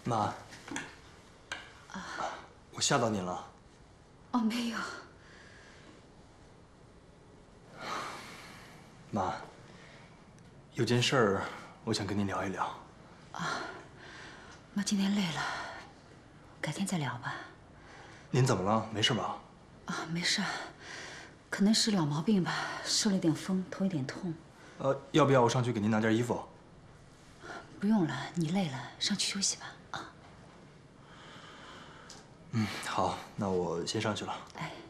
妈，我吓到您了。 哦，没有。 妈，有件事儿，我想跟您聊一聊。 妈今天累了，改天再聊吧。 您怎么了？没事吧？ 没事，可能是老毛病吧，受了点风，头有点痛。 要不要我上去给您拿件衣服？ 不用了，你累了，上去休息吧。 好，那我先上去了。 哎。